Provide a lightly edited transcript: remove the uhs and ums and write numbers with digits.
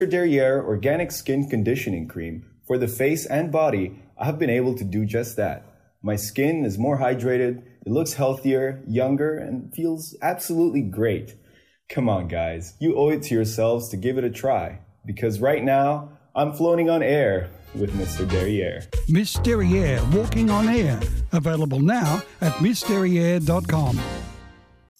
Derriere Organic Skin Conditioning Cream for the face and body, I've been able to do just that. My skin is more hydrated, it looks healthier, younger, and feels absolutely great. Come on, guys, you owe it to yourselves to give it a try, because right now, I'm floating on air with Mr. Derriere. Miss Derriere Walking on Air. Available now at missderriere.com.